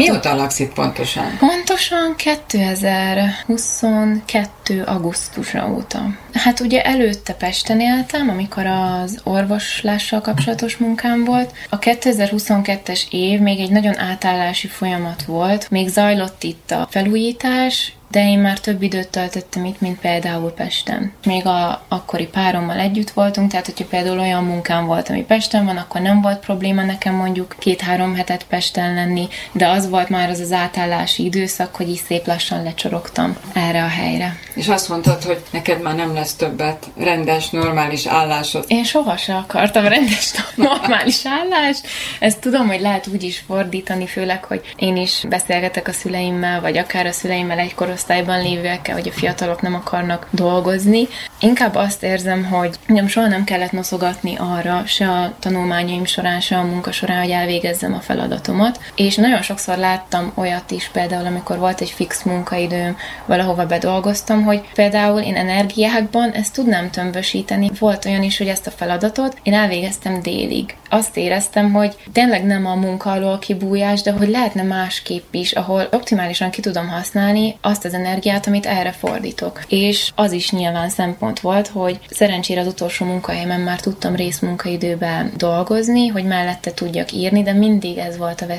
Mióta laksz itt pontosan? Pontosan 2022. augusztusa óta. Hát ugye előtte Pesten éltem, amikor az orvoslással kapcsolatos munkám volt. A 2022-es év még egy nagyon átállási folyamat volt, még zajlott itt a felújítás, de én már több időt töltöttem itt, mint például Pesten. Még a akkori párommal együtt voltunk, tehát hogyha például olyan munkám volt, ami Pesten van, akkor nem volt probléma nekem mondjuk 2-3 hetet Pesten lenni, de az volt már az átállási időszak, hogy így szép lassan lecsorogtam erre a helyre. És azt mondtad, hogy neked már nem lesz többet rendes, normális állásod. Én sohasem akartam rendes, normális állást. Ezt tudom, hogy lehet úgy is fordítani, főleg, hogy én is beszélgetek a szüleimmel, vagy akár a szüleimmel egy korosztályban lévőekkel, hogy a fiatalok nem akarnak dolgozni. Inkább azt érzem, hogy soha nem kellett noszogatni arra, se a tanulmányaim során, se a munka során, hogy elvégezzem a feladatomat. És nagyon sokszor láttam olyat is, például amikor volt egy fix munkaidőm, valahova bedolgoztam, hogy például én energiákban ezt tudnám tömbösíteni. Volt olyan is, hogy ezt a feladatot én elvégeztem délig. Azt éreztem, hogy tényleg nem a munka alól kibújás, de hogy lehetne másképp is, ahol optimálisan ki tudom használni azt az energiát, amit erre fordítok. És az is nyilván szempont volt, hogy szerencsére az utolsó munkahelyemen már tudtam részmunkaidőben dolgozni, hogy mellette tudjak írni, de mindig ez volt a